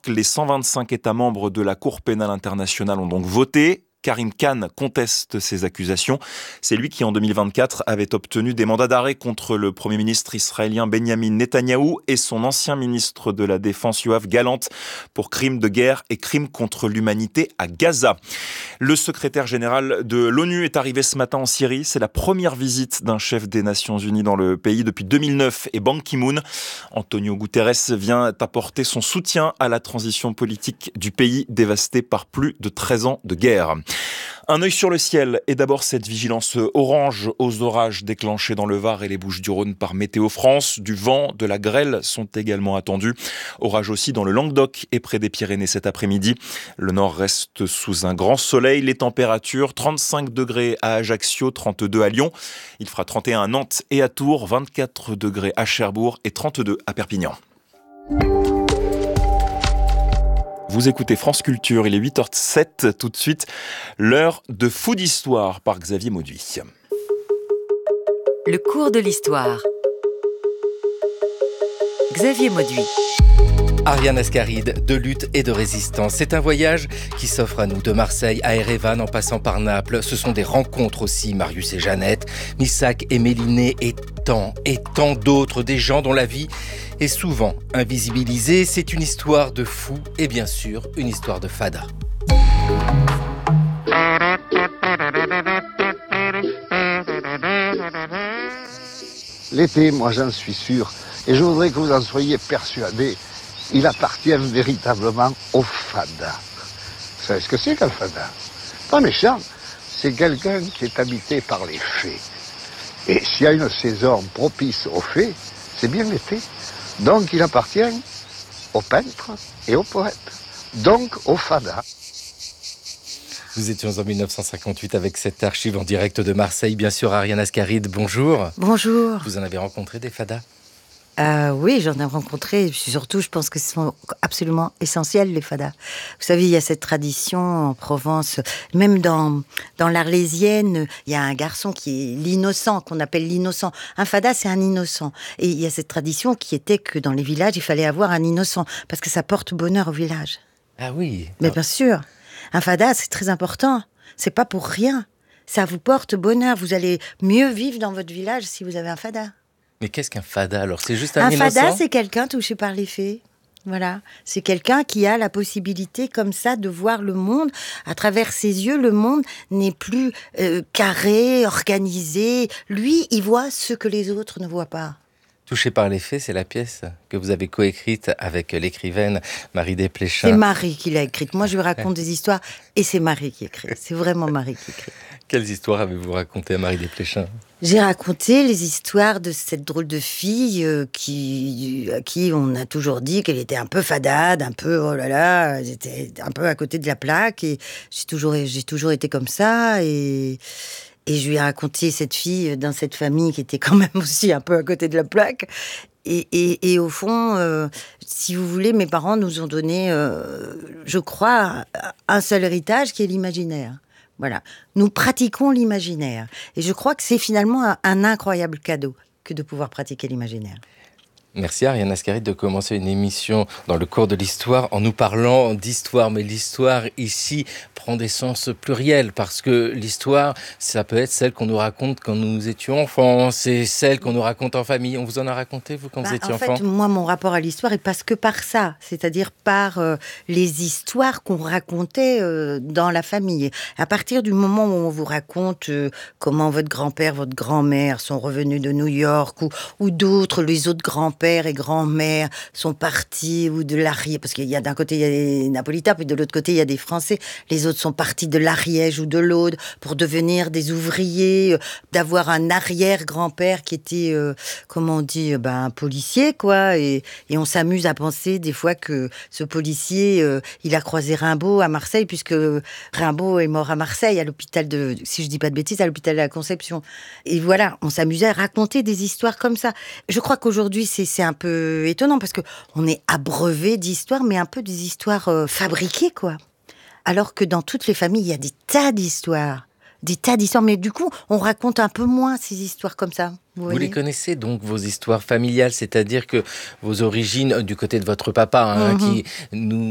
York, les 125 États membres de la Cour pénale internationale ont donc voté. Karim Khan conteste ces accusations. C'est lui qui, en 2024, avait obtenu des mandats d'arrêt contre le Premier ministre israélien Benjamin Netanyahou et son ancien ministre de la Défense Yoav Gallant pour crimes de guerre et crimes contre l'humanité à Gaza. Le secrétaire général de l'ONU est arrivé ce matin en Syrie. C'est la première visite d'un chef des Nations Unies dans le pays depuis 2009 et Ban Ki-moon. Antonio Guterres vient apporter son soutien à la transition politique du pays dévasté par plus de 13 ans de guerre. Un œil sur le ciel et d'abord cette vigilance orange aux orages déclenchés dans le Var et les Bouches-du-Rhône par Météo France. Du vent, de la grêle sont également attendus. Orage aussi dans le Languedoc et près des Pyrénées cet après-midi. Le nord reste sous un grand soleil. Les températures 35 degrés à Ajaccio, 32 à Lyon. Il fera 31 à Nantes et à Tours, 24 degrés à Cherbourg et 32 à Perpignan. Vous écoutez France Culture, il est 8h07, tout de suite, l'heure de Fou d'Histoire par Xavier Mauduit. Le cours de l'histoire. Xavier Mauduit. Ariane Ascaride, de lutte et de résistance. C'est un voyage qui s'offre à nous de Marseille à Erevan en passant par Naples. Ce sont des rencontres aussi, Marius et Jeannette, Missak et Mélinée et tant d'autres, des gens dont la vie est souvent invisibilisée. C'est une histoire de fous et bien sûr une histoire de fada. L'été, moi j'en suis sûr, et je voudrais que vous en soyez persuadés, il appartient véritablement au fada. Vous savez ce que c'est qu'un fada? Pas méchant, c'est quelqu'un qui est habité par les fées. Et s'il y a une saison propice aux fées, c'est bien l'été. Donc il appartient aux peintres et aux poètes, donc au fada. Nous étions en 1958 avec cette archive en direct de Marseille. Bien sûr, Ariane Ascaride, bonjour. Bonjour. Vous en avez rencontré des fadas? Oui, j'en ai rencontré. Surtout, je pense que ce sont absolument essentiels, les fadas. Vous savez, il y a cette tradition en Provence, même dans l'Arlésienne, il y a un garçon qui est l'innocent, qu'on appelle l'innocent. Un fada, c'est un innocent. Et il y a cette tradition qui était que dans les villages, il fallait avoir un innocent, parce que ça porte bonheur au village. Ah oui. Mais bien sûr, un fada, c'est très important. C'est pas pour rien. Ça vous porte bonheur. Vous allez mieux vivre dans votre village si vous avez un fada. Mais qu'est-ce qu'un fada alors? C'est juste un innocent? Un fada, c'est quelqu'un touché par les fées. Voilà. C'est quelqu'un qui a la possibilité comme ça de voir le monde. À travers ses yeux, le monde n'est plus carré, organisé. Lui, il voit ce que les autres ne voient pas. Touché par les fées, c'est la pièce que vous avez coécrite avec l'écrivaine Marie Desplechin. C'est Marie qui l'a écrite. Moi, je lui raconte des histoires et c'est Marie qui écrit. C'est vraiment Marie qui écrit. Quelles histoires avez-vous racontées à Marie Desplechin? J'ai raconté les histoires de cette drôle de fille à qui on a toujours dit qu'elle était un peu fadade, un peu, oh là là, elle était un peu à côté de la plaque. Et j'ai toujours été comme ça. Et je lui ai raconté cette fille dans cette famille qui était quand même aussi un peu à côté de la plaque. Et au fond, si vous voulez, mes parents nous ont donné, je crois, un seul héritage qui est l'imaginaire. Voilà, nous pratiquons l'imaginaire. Et je crois que c'est finalement un incroyable cadeau que de pouvoir pratiquer l'imaginaire. Merci Ariane Ascaride de commencer une émission dans le cours de l'histoire en nous parlant d'histoire. Mais l'histoire ici prend des sens pluriels parce que l'histoire, ça peut être celle qu'on nous raconte quand nous étions enfants, c'est celle qu'on nous raconte en famille. On vous en a raconté, vous, quand vous étiez enfant? En fait, moi, mon rapport à l'histoire est parce que par ça, c'est-à-dire par les histoires qu'on racontait dans la famille. À partir du moment où on vous raconte comment votre grand-père, votre grand-mère sont revenus de New York ou d'autres, les autres grands-pères et grand-mères sont partis ou de l'Ariège, parce qu'il y a d'un côté il y a des Napolitains, puis de l'autre côté il y a des Français. Les autres sont partis de l'Ariège ou de l'Aude pour devenir des ouvriers, d'avoir un arrière-grand-père qui était, comment on dit, un policier, quoi. Et on s'amuse à penser des fois que ce policier, il a croisé Rimbaud à Marseille, puisque Rimbaud est mort à Marseille, à l'hôpital de, si je dis pas de bêtises, à l'hôpital de la Conception. Et voilà, on s'amusait à raconter des histoires comme ça. Je crois qu'aujourd'hui, c'est un peu étonnant parce que on est abreuvé d'histoires, mais un peu des histoires fabriquées, quoi. Alors que dans toutes les familles, il y a des tas d'histoires, mais du coup, on raconte un peu moins ces histoires comme ça. Vous les connaissez donc, vos histoires familiales, c'est-à-dire que vos origines du côté de votre papa, qui nous